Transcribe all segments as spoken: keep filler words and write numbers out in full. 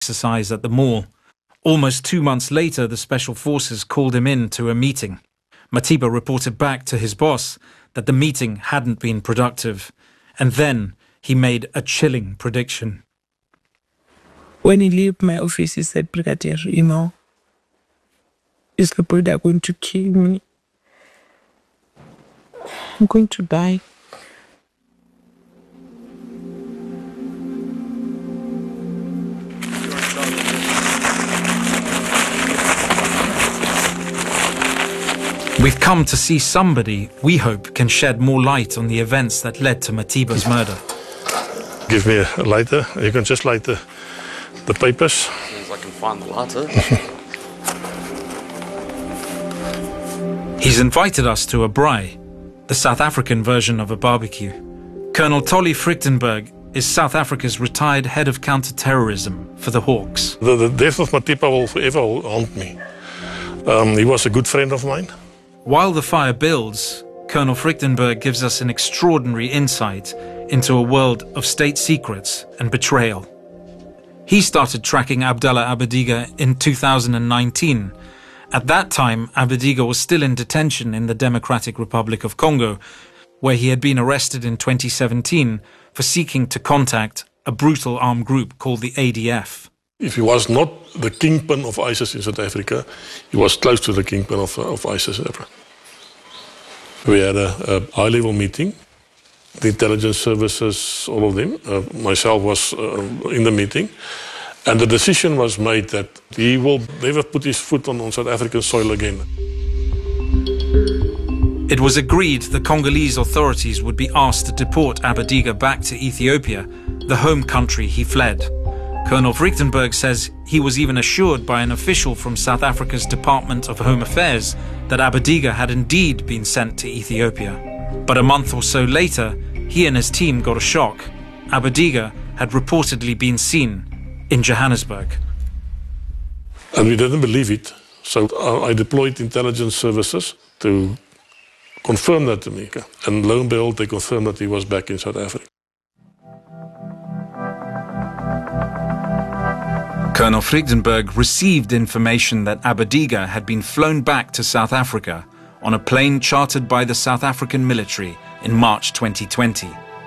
exercise at the mall. Almost two months later, the special forces called him in to a meeting. Matiba reported back to his boss that the meeting hadn't been productive, and then he made a chilling prediction. When he left my office, he said, "Brigadier, you know, these people, they're going to kill me. I'm going to die." We've come to see somebody we hope can shed more light on the events that led to Matiba's murder. Give me a lighter. You can just light the, the papers. As soon as I can find the lighter. He's invited us to a braai, the South African version of a barbecue. Colonel Tolly Frichtenberg is South Africa's retired head of counter-terrorism for the Hawks. The, the death of Matiba will forever haunt me. Um, he was a good friend of mine. While the fire builds, Colonel Frichtenberg gives us an extraordinary insight into a world of state secrets and betrayal. He started tracking Abdallah Abediga in two thousand nineteen. At that time, Abediga was still in detention in the Democratic Republic of Congo, where he had been arrested in twenty seventeen for seeking to contact a brutal armed group called the A D F. If he was not the kingpin of ISIS in South Africa, he was close to the kingpin of, of ISIS ever. We had a, a high-level meeting. The intelligence services, all of them, uh, myself was uh, in the meeting. And the decision was made that he will never put his foot on, on South African soil again. It was agreed the Congolese authorities would be asked to deport Abediga back to Ethiopia, the home country he fled. Colonel Frichtenberg says he was even assured by an official from South Africa's Department of Home Affairs that Abediga had indeed been sent to Ethiopia. But a month or so later, he and his team got a shock. Abediga had reportedly been seen in Johannesburg. And we didn't believe it, so I deployed intelligence services to confirm that to me. And lo and behold, they confirmed that he was back in South Africa. Colonel Frichtenberg received information that Abediga had been flown back to South Africa on a plane chartered by the South African military in March twenty twenty.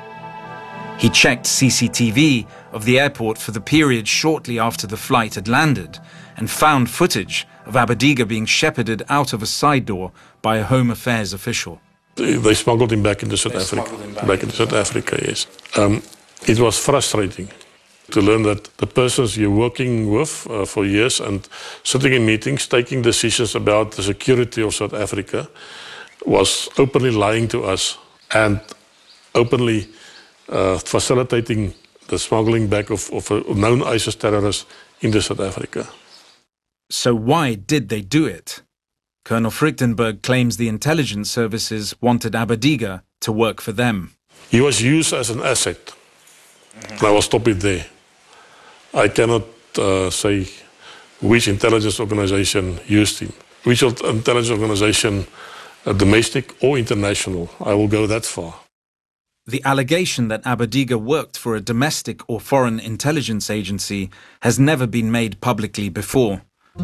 He checked C C T V of the airport for the period shortly after the flight had landed and found footage of Abediga being shepherded out of a side door by a Home Affairs official. They smuggled him back into South they Africa. Back, back into South Africa, yes. Um, it was frustrating to learn that the persons you're working with uh, for years and sitting in meetings, taking decisions about the security of South Africa, was openly lying to us and openly uh, facilitating the smuggling back of, of a known ISIS terrorist into South Africa. So why did they do it? Colonel Frichtenberg claims the intelligence services wanted Abediga to work for them. He was used as an asset. Mm-hmm. And I will stop it there. I cannot uh, say which intelligence organization used him. Which intelligence organization, uh, domestic or international, I will go that far. The allegation that Abediga worked for a domestic or foreign intelligence agency has never been made publicly before.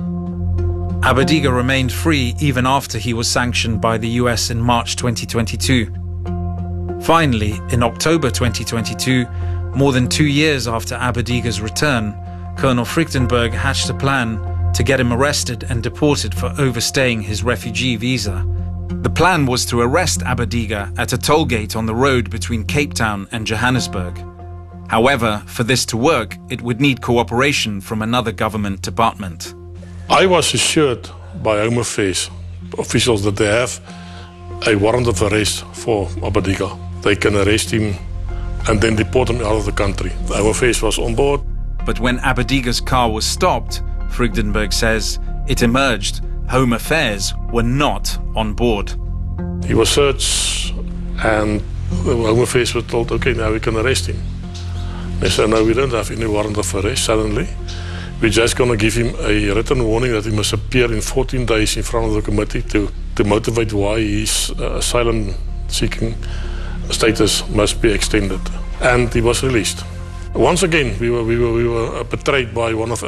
Abediga remained free even after he was sanctioned by the U S in March twenty twenty-two. Finally, in October twenty twenty-two, more than two years after Abediga's return, Colonel Frichtenberg hatched a plan to get him arrested and deported for overstaying his refugee visa. The plan was to arrest Abediga at a toll gate on the road between Cape Town and Johannesburg. However, for this to work, it would need cooperation from another government department. I was assured by Home Affairs officials that they have a warrant of arrest for Abediga. They can arrest him and then deport him out of the country. The Home Affairs was on board. But when Abediga's car was stopped, Frichtenberg says, it emerged Home Affairs were not on board. He was searched and the Home Affairs were told, okay, now we can arrest him. They said, no, we don't have any warrant of arrest suddenly. We're just going to give him a written warning that he must appear in fourteen days in front of the committee to, to motivate why his uh, asylum-seeking status must be extended. And he was released. Once again, we were, we were, we were betrayed by one of